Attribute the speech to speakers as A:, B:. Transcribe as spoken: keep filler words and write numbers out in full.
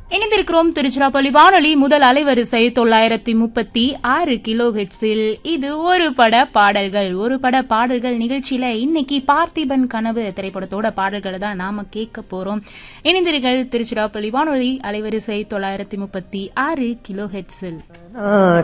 A: இணைந்திருக்கிறோம் திருச்சிராப்பள்ளி வானொலி முதல் அலைவரிசை தொள்ளாயிரத்தி முப்பத்தி ஆறு கிலோ ஹெட்ஸில். இது ஒரு பட பாடல்கள் ஒரு பட பாடல்கள் நிகழ்ச்சியில இன்னைக்கு பார்த்திபன் கனவு திரைப்படத்தோட பாடல்களை தான் நாம கேட்க போறோம். இணைந்திருங்கள் திருச்சிராப்பள்ளி வானொலி அலைவரிசை தொள்ளாயிரத்தி முப்பத்தி ஆறு கிலோ ஹெட்ஸில்.